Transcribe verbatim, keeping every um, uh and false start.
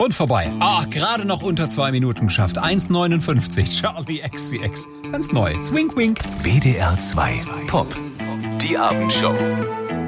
Und vorbei. Ah, gerade noch unter zwei Minuten geschafft. eins neunundfünfzig. Charlie X C X. Ganz neu. Swing, wink. W D R zwei Pop. Die Abendshow.